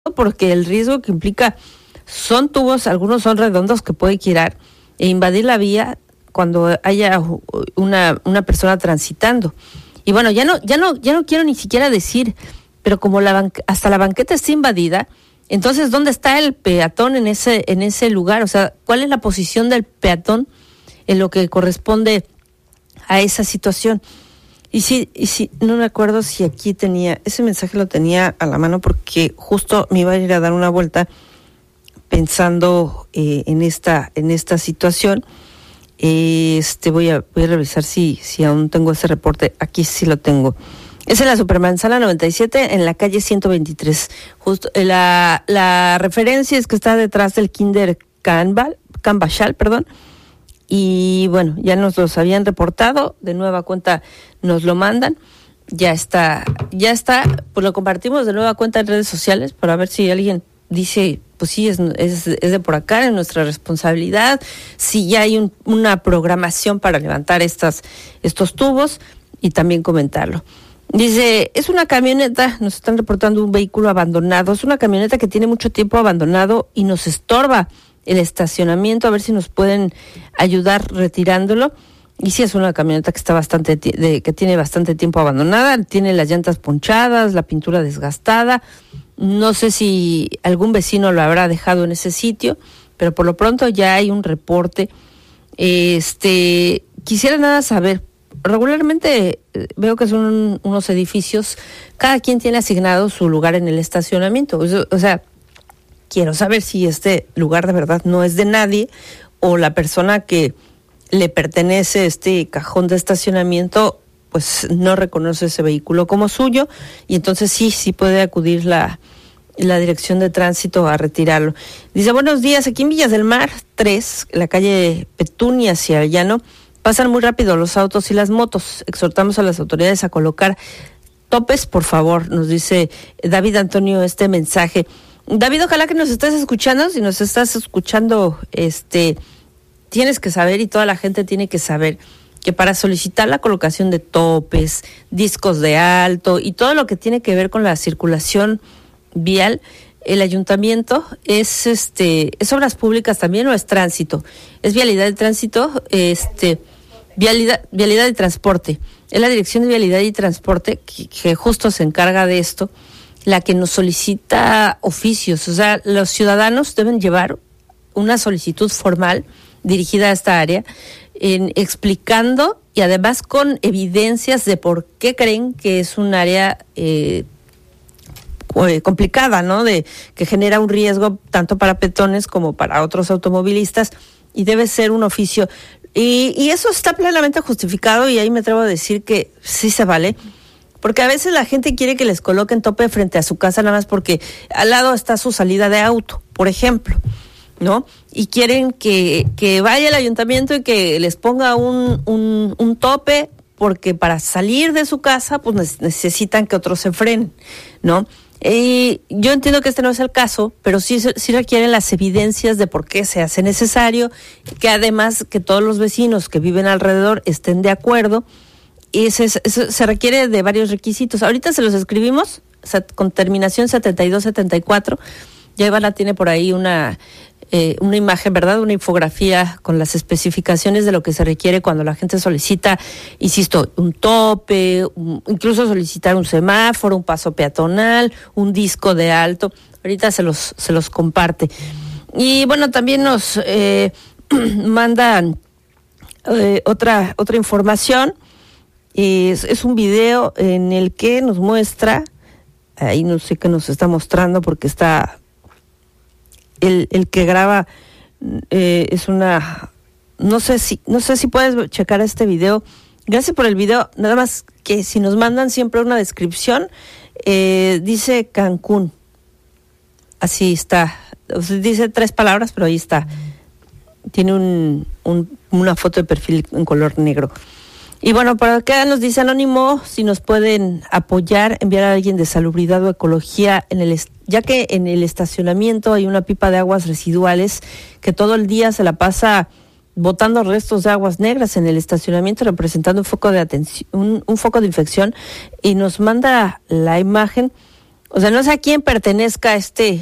porque el riesgo que implica son tubos, algunos son redondos que puede girar e invadir la vía cuando haya una persona transitando. Y bueno, ya no quiero ni siquiera decir, pero como hasta la banqueta está invadida, entonces ¿dónde está el peatón en ese lugar? O sea, ¿cuál es la posición del peatón en lo que corresponde a esa situación? Y sí, no me acuerdo si aquí tenía, ese mensaje lo tenía a la mano porque justo me iba a ir a dar una vuelta pensando en esta situación. Voy a revisar si aún tengo ese reporte. Aquí sí lo tengo. Es en la Supermanzana 97, en la calle 123. Justo la referencia es que está detrás del Kinder Cambachal, perdón. Y bueno, ya nos los habían reportado, de nueva cuenta nos lo mandan, ya está, pues lo compartimos de nueva cuenta en redes sociales para ver si alguien dice, pues sí, es de por acá, es nuestra responsabilidad, si ya hay una programación para levantar estos tubos y también comentarlo. Dice, es una camioneta, nos están reportando un vehículo abandonado, es una camioneta que tiene mucho tiempo abandonado y nos estorba el estacionamiento, a ver si nos pueden ayudar retirándolo. Y sí, es una camioneta que está que tiene bastante tiempo abandonada, tiene las llantas ponchadas, la pintura desgastada. No sé si algún vecino lo habrá dejado en ese sitio, pero por lo pronto ya hay un reporte. Quisiera nada saber, regularmente veo que son unos edificios, cada quien tiene asignado su lugar en el estacionamiento, o sea, quiero saber si este lugar de verdad no es de nadie o la persona que le pertenece este cajón de estacionamiento pues no reconoce ese vehículo como suyo y entonces sí puede acudir la Dirección de Tránsito a retirarlo. Dice, buenos días, aquí en Villas del Mar 3, la calle Petunia hacia el Llano, pasan muy rápido los autos y las motos. Exhortamos a las autoridades a colocar topes, por favor, nos dice David Antonio este mensaje. David, ojalá que nos estés escuchando. Si nos estás escuchando, tienes que saber y toda la gente tiene que saber que para solicitar la colocación de topes, discos de alto y todo lo que tiene que ver con la circulación vial, el ayuntamiento es obras públicas también o es tránsito, es vialidad de tránsito, vialidad y transporte. Es la Dirección de Vialidad y Transporte que justo se encarga de esto, la que nos solicita oficios. O sea, los ciudadanos deben llevar una solicitud formal dirigida a esta área, explicando y además con evidencias de por qué creen que es un área complicada, ¿no? De que genera un riesgo tanto para peatones como para otros automovilistas y debe ser un oficio. Y eso está plenamente justificado y ahí me atrevo a decir que sí se vale. Porque a veces la gente quiere que les coloquen tope frente a su casa nada más porque al lado está su salida de auto, por ejemplo, ¿no? Y quieren que vaya el ayuntamiento y que les ponga un tope porque para salir de su casa pues necesitan que otros se frenen, ¿no? Y yo entiendo que este no es el caso, pero sí requieren las evidencias de por qué se hace necesario, que además que todos los vecinos que viven alrededor estén de acuerdo. Y se requiere de varios requisitos. Ahorita se los escribimos con terminación 7274. Ya Ivana tiene por ahí una imagen, ¿verdad? Una infografía con las especificaciones de lo que se requiere cuando la gente solicita, insisto, un tope, incluso solicitar un semáforo, un paso peatonal, un disco de alto. Ahorita se los comparte. Y bueno, también nos mandan otra información. Es un video en el que nos muestra, ahí no sé qué nos está mostrando porque está el que graba, es una, no sé si puedes checar este video. Gracias por el video, nada más que si nos mandan siempre una descripción, dice Cancún, así está, o sea, dice 3 palabras, pero ahí está, tiene una foto de perfil en color negro. Y bueno, por acá nos dice Anónimo, si nos pueden apoyar, enviar a alguien de salubridad o ecología, ya que en el estacionamiento hay una pipa de aguas residuales que todo el día se la pasa botando restos de aguas negras en el estacionamiento, representando un foco de infección, y nos manda la imagen O sea, no sé a quién pertenezca